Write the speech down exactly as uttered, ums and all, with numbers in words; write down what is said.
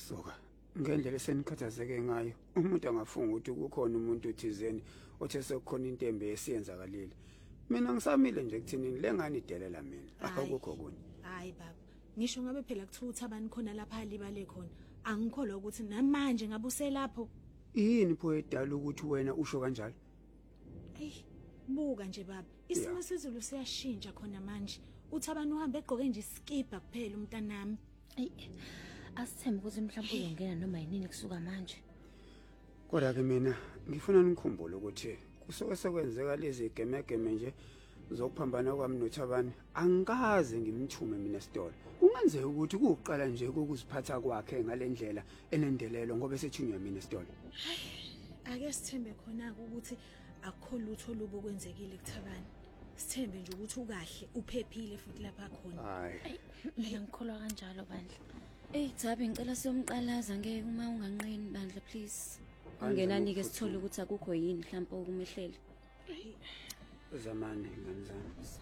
soka ngendlela esenikhathazeke ngayo umuntu angafunga ukuthi kukhona umuntu othizeni othe sekukhona into embi esiyenzakalile. Mina ngisamile nje kuthinini lengane idelela mina akukho kunye. Hayi baba, ngisho ngabe phela kuthiwa uthabani khona lapha libale khona, angikholwa ukuthi namanje ngabe uselapho. Yini pho edala ukuthi wena usho kanjalo? Ey, buka nje baba, isimo sezulu siyashintsha khona manje. Uthabani uhambe egqoke nje iskipa kuphela umntanami. Ey, asithembe ukuthi mhlawumbe uyongena noma yinini kusuka manje. Kodwa ke mina ngifuna nikhumbule ukuthi kusuke sekwenzeka lezi gemegeme nje zokuphambana kwami noThabani, angikaze ngimthume mina esitolo. Kungenzeka ukuthi kuqala nje ukuziphatha kwakhe ngalendlela enendelelo ngoba esethunywa mina esitolo. Ake sithembe khona ukuthi akukho lutho olubo kwenzekile kuThabani. Sithembe nje ukuthi ukahle uphephile futhi lapha khona. Hayi, mina ngikholwa kanjalo bandla. Ey Thabi, ngicela siyomqalaza ngeke uma unganqeni bandla please. Ungenani ke sithole ukuthi akukho yini mhlawumbe okumehlele. zamani ngani zami.